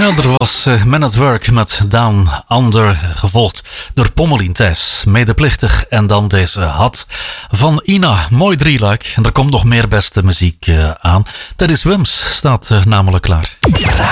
Ja, er was Men at Work met Down Under, gevolgd door Pommelien Thijs, medeplichtig. En dan deze Had van Ina. Mooi drieluik. En er komt nog meer beste muziek aan. Teddy Swims staat namelijk klaar.